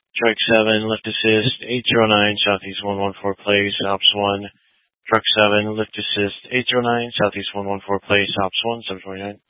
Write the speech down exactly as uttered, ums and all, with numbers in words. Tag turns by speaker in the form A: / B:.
A: Truck seven, lift assist, eight zero nine, Southeast one one four, place, ops one. Truck seven, lift assist, eight zero nine, Southeast one one four, place, ops one, seven twenty-nine.